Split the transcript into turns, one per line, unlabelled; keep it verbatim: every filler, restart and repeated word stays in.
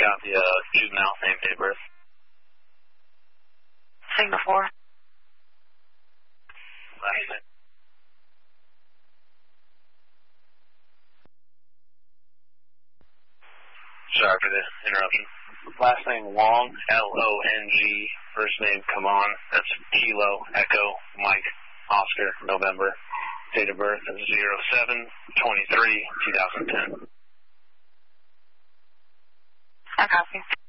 got the uh, juvenile same day birth.
Singapore.
Last name. Sorry for the interruption. Last name Long, L O N G. First name Come On. That's Kilo, Echo, Mike, Oscar, November. Date of birth is zero seven twenty-three two thousand ten.
I copy.